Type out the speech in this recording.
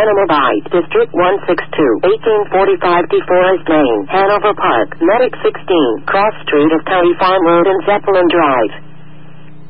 Animabite, District 162, 1845 DeForest Lane, Hanover Park, Medic 16, Cross Street of County Farm Road and Zeppelin Drive.